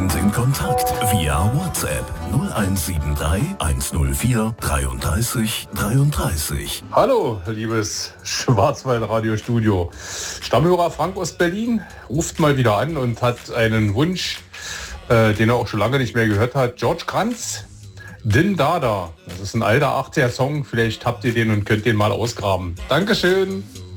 sind in Kontakt via WhatsApp 0173 104 33 33. Hallo, liebes Schwarzwald-Radio-Studio. Stammhörer Frank aus Berlin ruft mal wieder an und hat einen Wunsch, den er auch schon lange nicht mehr gehört hat. George Kranz, Din Dada. Das ist ein alter 80er-Song. Vielleicht habt ihr den und könnt den mal ausgraben. Dankeschön.